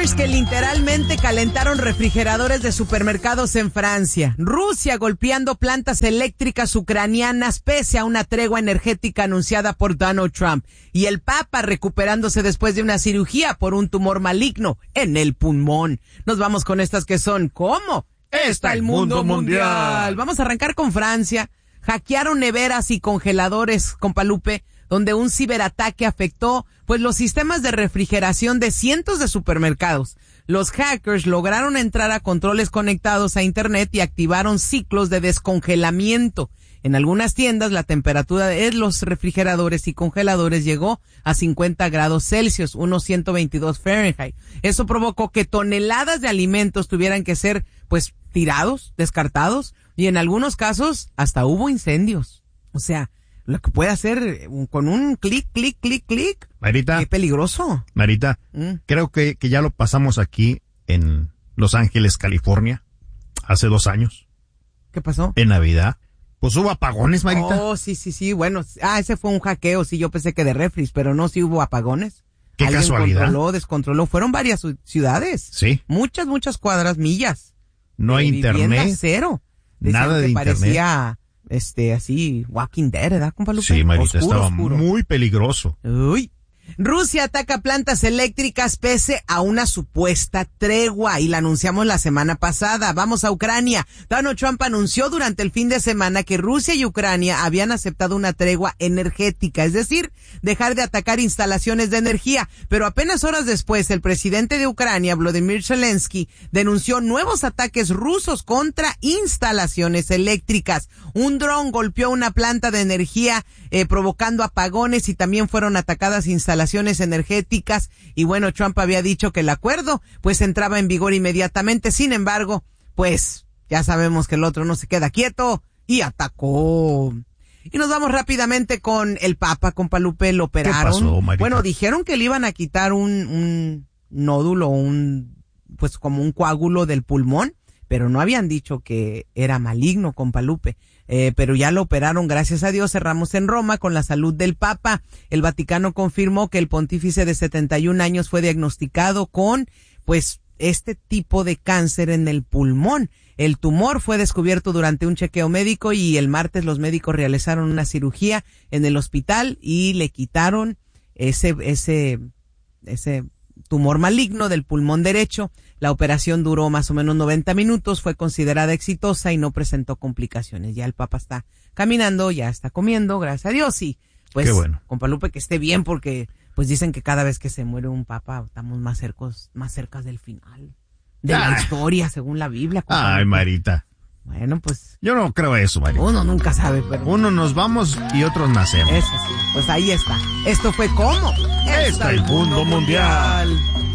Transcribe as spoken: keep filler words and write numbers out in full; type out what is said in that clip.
Es que literalmente calentaron refrigeradores de supermercados en Francia. Rusia golpeando plantas eléctricas ucranianas pese a una tregua energética anunciada por Donald Trump. Y el Papa recuperándose después de una cirugía por un tumor maligno en el pulmón. Nos vamos con estas que son ¿cómo? Está el mundo mundial. Vamos a arrancar con Francia. Hackearon neveras y congeladores, compalupe, donde un ciberataque afectó pues los sistemas de refrigeración de cientos de supermercados. Los hackers lograron entrar a controles conectados a internet y activaron ciclos de descongelamiento. En algunas tiendas la temperatura de los refrigeradores y congeladores llegó a cincuenta grados Celsius, unos ciento veintidós Fahrenheit. Eso provocó que toneladas de alimentos tuvieran que ser pues tirados, descartados, y en algunos casos hasta hubo incendios. O sea, lo que puede hacer con un clic, clic, clic, clic. Marita. Qué peligroso. Marita, mm. creo que, que ya lo pasamos aquí en Los Ángeles, California, hace dos años. ¿Qué pasó? En Navidad. Pues hubo apagones, Marita. Oh, sí, sí, sí. Bueno, ah, ese fue un hackeo. Sí, yo pensé que de refris, pero no, sí hubo apagones. Qué Alguien casualidad. Controló, descontroló. Fueron varias ciudades. Sí. Muchas, muchas cuadras, millas. No hay internet. Cero. Decían Nada de que internet. Parecía, este, así, Walking Dead, ¿verdad, compa Lupe? Sí, Marita, oscuro, estaba oscuro. muy peligroso. Uy. Rusia ataca plantas eléctricas pese a una supuesta tregua y la anunciamos la semana pasada. Vamos a Ucrania. Donald Trump anunció durante el fin de semana que Rusia y Ucrania habían aceptado una tregua energética, es decir, dejar de atacar instalaciones de energía. Pero apenas horas después, el presidente de Ucrania, Volodymyr Zelensky, denunció nuevos ataques rusos contra instalaciones eléctricas. Un dron golpeó una planta de energía eh, provocando apagones y también fueron atacadas instalaciones energéticas y bueno, Trump había dicho que el acuerdo pues entraba en vigor inmediatamente. Sin embargo, pues ya sabemos que el otro no se queda quieto y atacó. Y nos vamos rápidamente con el Papa, compa Lupe, lo operaron. ¿Qué pasó, Marita? Bueno, dijeron que le iban a quitar un, un nódulo, un pues como un coágulo del pulmón, pero no habían dicho que era maligno, compa Lupe. Eh, pero ya lo operaron, gracias a Dios. Cerramos en Roma con la salud del Papa. El Vaticano confirmó que el pontífice de setenta y un años fue diagnosticado con, pues, este tipo de cáncer en el pulmón. El tumor fue descubierto durante un chequeo médico y el martes los médicos realizaron una cirugía en el hospital y le quitaron ese, ese, ese tumor maligno del pulmón derecho. La operación duró más o menos noventa minutos, fue considerada exitosa y no presentó complicaciones. Ya el Papa está caminando, ya está comiendo, gracias a Dios. Y pues, qué bueno. compa Lupe, que esté bien porque pues dicen que cada vez que se muere un Papa estamos más cercos, más cerca del final de ah. la historia, según la Biblia. Ay, Lupe. Marita. Bueno, pues. Yo no creo eso, Marita. Uno nunca sabe, pero. Uno nos vamos y otros nacemos. Eso sí, pues ahí está. Esto fue ¿Cómo? Está el mundo mundial.